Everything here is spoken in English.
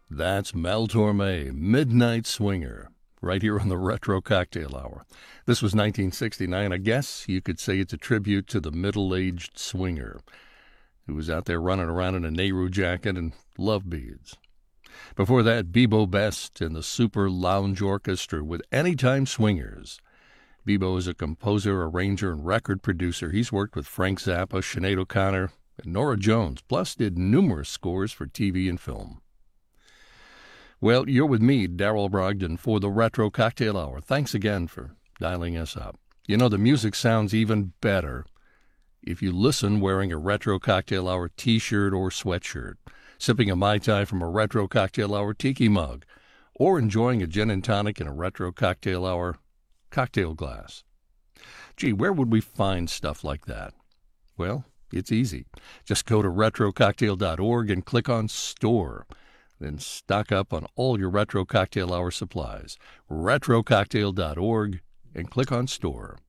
That's Mel Torme, Midnight Swinger, right here on the Retro Cocktail Hour. This was 1969. I guess you could say it's a tribute to the middle-aged swinger who was out there running around in a Nehru jacket and love beads. Before that, Bebo Best and the Super Lounge Orchestra with Anytime Swingers. Bebo is a composer, arranger, and record producer. He's worked with Frank Zappa, Sinead O'Connor, and Norah Jones, plus did numerous scores for TV and film. Well, you're with me, Darrell Brogdon, for the Retro Cocktail Hour. Thanks again for dialing us up. You know, the music sounds even better if you listen wearing a Retro Cocktail Hour t-shirt or sweatshirt, sipping a Mai Tai from a Retro Cocktail Hour tiki mug, or enjoying a gin and tonic in a Retro Cocktail Hour cocktail glass. Gee, where would we find stuff like that? Well, it's easy. Just go to retrococktail.org and click on Store. Then stock up on all your Retro Cocktail Hour supplies. retrococktail.org and click on Store.